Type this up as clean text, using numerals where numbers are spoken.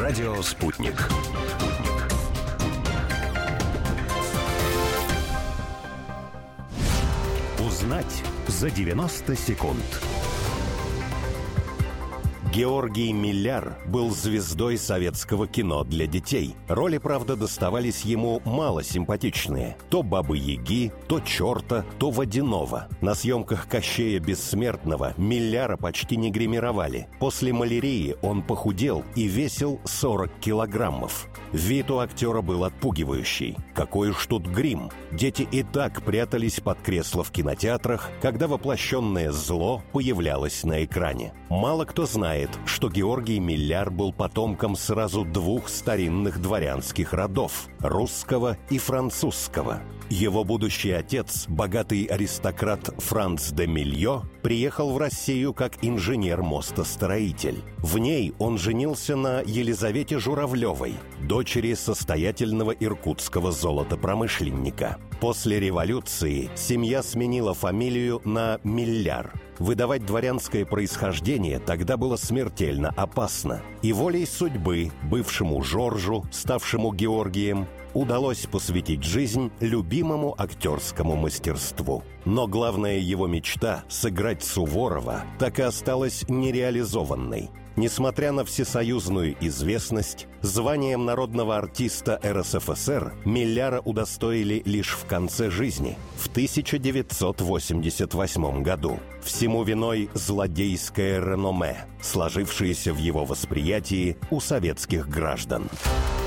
Радио «Спутник». Узнать за 90 секунд. Георгий Милляр был звездой советского кино для детей. Роли, правда, доставались ему мало симпатичные. То Бабы-Яги, то Черта, то Водяного. На съемках «Кощея Бессмертного» Милляра почти не гримировали. После малярии он похудел и весил 40 килограммов. Вид у актера был отпугивающий. Какой уж тут грим. Дети и так прятались под кресло в кинотеатрах, когда воплощенное зло появлялось на экране. Мало кто знает, что Георгий Милляр был потомком сразу двух старинных дворянских родов – русского и французского. Его будущий отец, богатый аристократ Франц де Мильо, приехал в Россию как инженер-мостостроитель. В ней он женился на Елизавете Журавлевой, дочери состоятельного иркутского золотопромышленника. После революции семья сменила фамилию на Милляр. Выдавать дворянское происхождение тогда было смертельно опасно. И волей судьбы бывшему Жоржу, ставшему Георгием, удалось посвятить жизнь любимому актерскому мастерству. Но главная его мечта — сыграть Суворова — так и осталась нереализованной. Несмотря на всесоюзную известность, званием народного артиста РСФСР Милляра удостоили лишь в конце жизни, в 1988 году. Всему виной злодейское реноме, сложившееся в его восприятии у советских граждан.